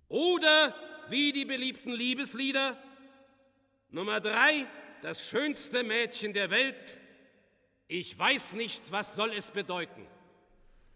Oder wie die beliebten Liebeslieder. Nummer 3, das schönste Mädchen der Welt. Ich weiß nicht, was soll es bedeuten.